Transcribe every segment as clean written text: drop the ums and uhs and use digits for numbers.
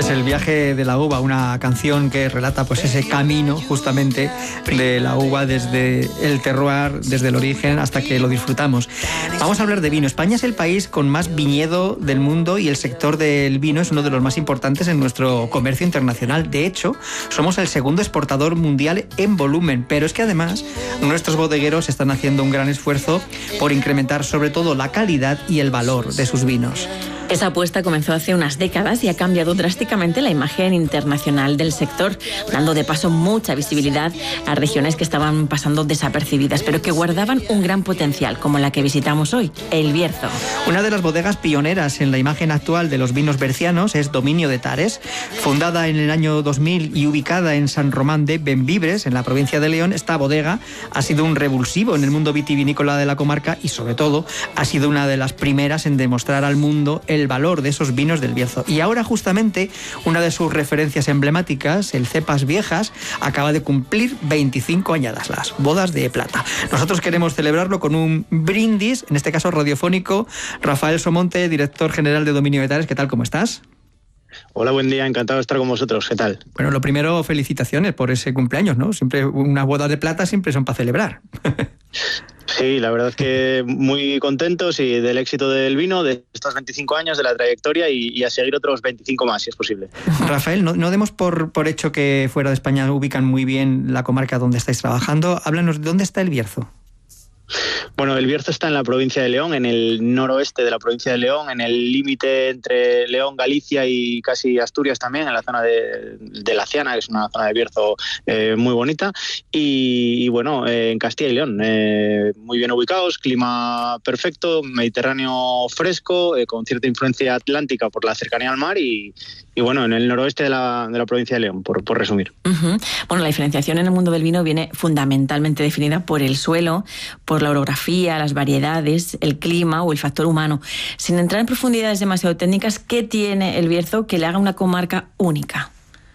Es el viaje de la uva, una canción que relata pues ese camino justamente de la uva desde el terroir, desde el origen hasta que lo disfrutamos. Vamos a hablar de vino. España es el país con más viñedo del mundo y el sector del vino es uno de los más importantes en nuestro comercio internacional. De hecho, somos el segundo exportador mundial en volumen, pero es que además nuestros bodegueros están haciendo un gran esfuerzo por incrementar sobre todo la calidad y el valor de sus vinos. Esa apuesta comenzó hace unas décadas y ha cambiado drásticamente la imagen internacional del sector, dando de paso mucha visibilidad a regiones que estaban pasando desapercibidas, pero que guardaban un gran potencial, como la que visitamos hoy, El Bierzo. Una de las bodegas pioneras en la imagen actual de los vinos bercianos es Dominio de Tares. Fundada en el año 2000 y ubicada en San Román de Bembibre, en la provincia de León, esta bodega ha sido un revulsivo en el mundo vitivinícola de la comarca y, sobre todo, ha sido una de las primeras en demostrar al mundo el valor de esos vinos del Bierzo. Y ahora justamente una de sus referencias emblemáticas, el Cepas Viejas, acaba de cumplir 25 añadas, las bodas de plata. Nosotros queremos celebrarlo con un brindis, en este caso radiofónico. Rafael Somonte, director general de Dominio de Tares, ¿qué tal? ¿Cómo estás? Hola, buen día, encantado de estar con vosotros. ¿Qué tal? Bueno, lo primero, felicitaciones por ese cumpleaños, ¿no? Siempre una boda de plata siempre son para celebrar. Sí, la verdad es que muy contentos y del éxito del vino, de estos 25 años, de la trayectoria y a seguir otros 25 más, si es posible. Rafael, no demos por hecho que fuera de España ubican muy bien la comarca donde estáis trabajando. Háblanos, ¿dónde está El Bierzo? Bueno, El Bierzo está en la provincia de León, en el noroeste de la provincia de León, en el límite entre León, Galicia y casi Asturias también, en la zona de La Ciana, que es una zona de Bierzo muy bonita. Y bueno, en Castilla y León, muy bien ubicados, clima perfecto, mediterráneo fresco, con cierta influencia atlántica por la cercanía al mar y bueno, en el noroeste de la provincia de León, por resumir. Uh-huh. Bueno, la diferenciación en el mundo del vino viene fundamentalmente definida por el suelo, por la orografía, las variedades, el clima o el factor humano. Sin entrar en profundidades demasiado técnicas, ¿qué tiene El Bierzo que le haga una comarca única?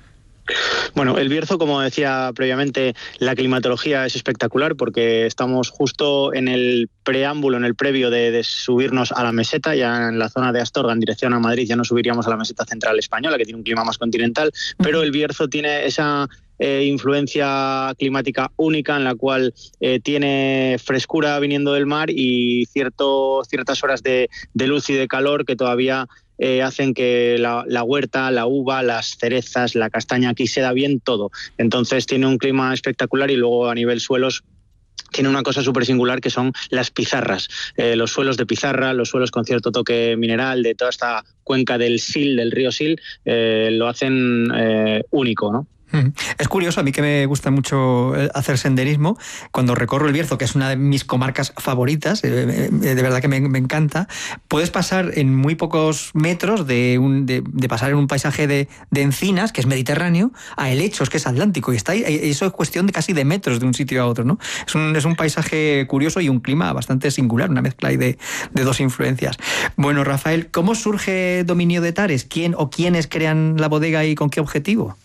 Bueno, El Bierzo, como decía previamente, la climatología es espectacular porque estamos justo en el preámbulo, en el previo de subirnos a la meseta, ya en la zona de Astorga, en dirección a Madrid, ya no subiríamos a la meseta central española, que tiene un clima más continental, pero El Bierzo tiene esa influencia climática única en la cual tiene frescura viniendo del mar y ciertas horas de luz y de calor que todavía hacen que la huerta, la uva, las cerezas, la castaña, aquí se da bien todo. Entonces tiene un clima espectacular y luego a nivel suelos tiene una cosa súper singular que son las pizarras, los suelos de pizarra, los suelos con cierto toque mineral de toda esta cuenca del Sil, del río Sil, lo hacen único, ¿no? Es curioso, a mí que me gusta mucho hacer senderismo, cuando recorro El Bierzo, que es una de mis comarcas favoritas, de verdad que me encanta, puedes pasar en muy pocos metros de pasar en un paisaje de encinas, que es mediterráneo, a helechos, que es atlántico, y eso es cuestión de casi de metros de un sitio a otro, ¿no? Es un paisaje curioso y un clima bastante singular, una mezcla ahí de dos influencias. Bueno, Rafael, ¿cómo surge Dominio de Tares? ¿Quién o quiénes crean la bodega y con qué objetivo?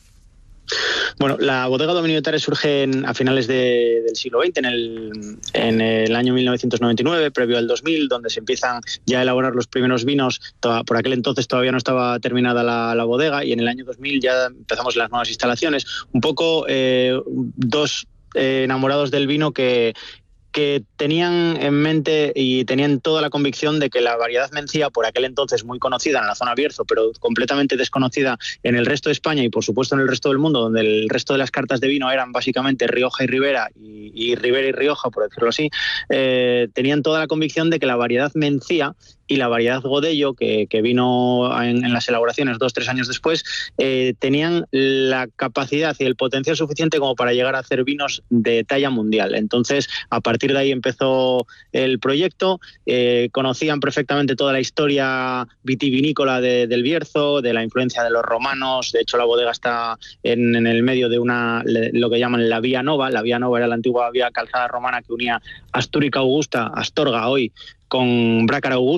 Bueno, la bodega Dominio de Tares surge a finales del siglo XX, en el año 1999, previo al 2000, donde se empiezan ya a elaborar los primeros vinos. Por aquel entonces todavía no estaba terminada la bodega y en el año 2000 ya empezamos las nuevas instalaciones. Un poco dos enamorados del vino que tenían en mente y tenían toda la convicción de que la variedad mencía, por aquel entonces muy conocida en la zona Bierzo, pero completamente desconocida en el resto de España y por supuesto en el resto del mundo, donde el resto de las cartas de vino eran básicamente Rioja y Ribera y Ribera y Rioja, por decirlo así, tenían toda la convicción de que la variedad mencía y la variedad Godello, que vino en las elaboraciones 2-3 años después, tenían la capacidad y el potencial suficiente como para llegar a hacer vinos de talla mundial. Entonces, a partir de ahí empezó el proyecto. Conocían perfectamente toda la historia vitivinícola del Bierzo, de la influencia de los romanos. De hecho, la bodega está en el medio de lo que llaman la Vía Nova. La Vía Nova era la antigua vía calzada romana que unía Astúrica Augusta, Astorga hoy, con Brácara Augusta,